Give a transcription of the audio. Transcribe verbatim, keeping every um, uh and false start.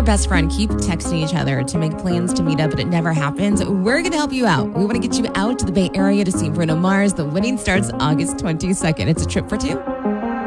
your best friend keep texting each other to make plans to meet up, but it never happens, we're going to help you out. We want to get you out to the Bay Area to see Bruno Mars. The wedding starts August twenty-second. It's a trip for two.